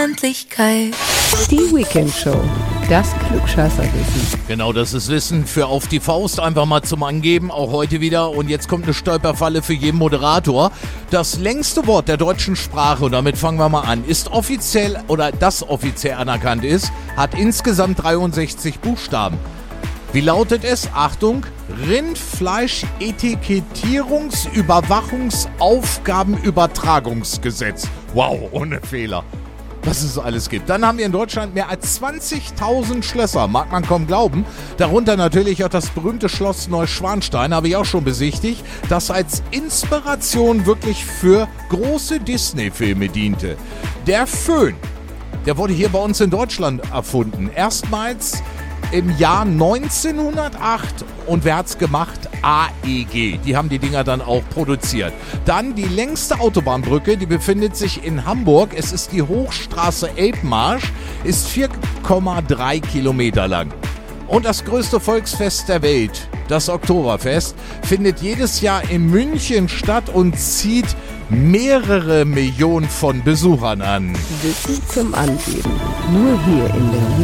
Die Weekend Show. Das Klugscheißerwissen. Genau, das ist Wissen für auf die Faust, einfach mal zum Angeben, auch heute wieder. Und jetzt kommt eine Stolperfalle für jeden Moderator. Das längste Wort der deutschen Sprache, und damit fangen wir mal an, ist offiziell, oder das offiziell anerkannt ist, hat insgesamt 63 Buchstaben. Wie lautet es? Achtung, Rindfleisch-Etikettierungs-Überwachungsaufgabenübertragungsgesetz. Wow, ohne Fehler. Was es so alles gibt. Dann haben wir in Deutschland mehr als 20.000 Schlösser, mag man kaum glauben. Darunter natürlich auch das berühmte Schloss Neuschwanstein, habe ich auch schon besichtigt, das als Inspiration wirklich für große Disney-Filme diente. Der Föhn, der wurde hier bei uns in Deutschland erfunden. Erstmals im Jahr 1908. Und wer hat's gemacht? AEG. Die haben die Dinger dann auch produziert. Dann die längste Autobahnbrücke, die befindet sich in Hamburg. Es ist die Hochstraße Elbmarsch, ist 4,3 Kilometer lang. Und das größte Volksfest der Welt, das Oktoberfest, findet jedes Jahr in München statt und zieht mehrere Millionen von Besuchern an. Wissen zum Angeben. Nur hier in der